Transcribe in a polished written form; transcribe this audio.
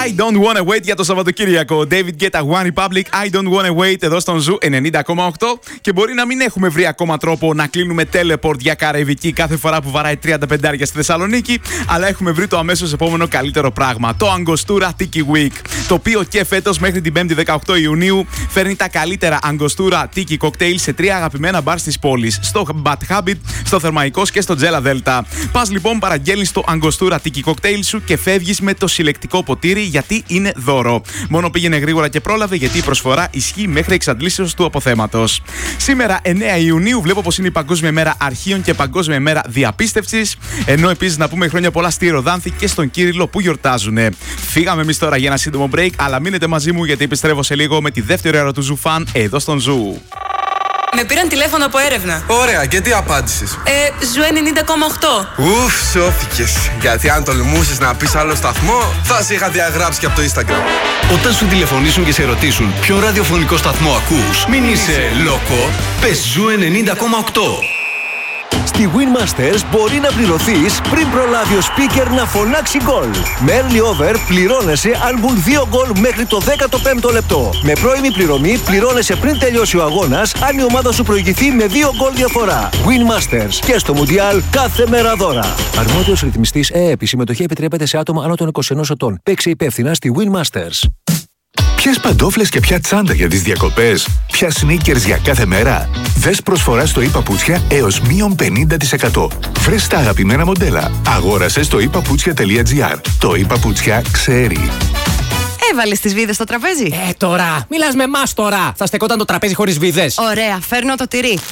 I don't wanna wait για το Σαββατοκύριακο. David Guetta, One Republic, I don't wanna wait εδώ στον Ζου 90,8. Και μπορεί να μην έχουμε βρει ακόμα τρόπο να κλείνουμε teleport για Καραϊβική κάθε φορά που βαράει 35 στη Θεσσαλονίκη, αλλά έχουμε βρει το αμέσως επόμενο καλύτερο πράγμα. Το Angostura Tiki Week. Το οποίο και φέτος μέχρι την 5η 18 Ιουνίου φέρνει τα καλύτερα Angostura Tiki Cocktail σε 3 αγαπημένα μπαρ της πόλης. Στο Bad Habit, στο Θερμαϊκός και στο Τζέλα Δέλτα. Πας λοιπόν, παραγγέλνεις το Angostura Tiki Cocktail σου και φεύγεις με το συλλεκτικό ποτήρι, γιατί είναι δώρο. Μόνο πήγαινε γρήγορα και πρόλαβε, γιατί η προσφορά ισχύει μέχρι εξαντλήσεως του αποθέματος. Σήμερα 9 Ιουνίου βλέπω πως είναι η Παγκόσμια Μέρα Αρχείων και Παγκόσμια Μέρα Διαπίστευσης. Ενώ επίσης να πούμε χρόνια πολλά στη Ροδάνθη και στον Κύριλλο που γιορτάζουνε. Φύγαμε εμείς τώρα για ένα σύντομο break, αλλά μείνετε μαζί μου γιατί επιστρέφω σε λίγο με τη δεύτερη ώρα του Ζου Φαν εδώ στον Ζου. Με πήραν τηλέφωνο από έρευνα. Ωραία, και τι απάντησες? Ζου 90,8. Ουφ, σώθηκες. Γιατί αν τολμούσες να πεις άλλο σταθμό, θα σε είχα διαγράψει και από το Instagram. Όταν σου τηλεφωνήσουν και σε ρωτήσουν ποιο ραδιοφωνικό σταθμό ακούς, μην είσαι λόκο, πες Ζου 90,8. Στη Winmasters μπορεί να πληρωθείς πριν προλάβει ο speaker να φωνάξει γκολ. Με early over πληρώνεσαι αν μπουν 2 γκολ μέχρι το 15ο λεπτό. Με πρώιμη πληρωμή πληρώνεσαι πριν τελειώσει ο αγώνας αν η ομάδα σου προηγηθεί με 2 γκολ διαφορά. Winmasters και στο Μουντιάλ κάθε μέρα δώρα. Αρμόδιος ρυθμιστής ΕΕΠ. Η συμμετοχή επιτρέπεται σε άτομα άνω των 21 ετών. Παίξε υπεύθυνα στη Winmasters. Ποιες παντόφλες και ποια τσάντα για τις διακοπές, ποια sneakers για κάθε μέρα. Δες προσφορά στο ePaputsια έως μείον 50%. Βρες τα αγαπημένα μοντέλα. Αγόρασε στο ePaputsια.gr. Το ePaputsια ξέρει. Έβαλες τις βίδες στο τραπέζι. Τώρα! Μιλάς με εμάς τώρα! Θα στεκόταν το τραπέζι χωρίς βίδες. Ωραία, φέρνω το τυρί.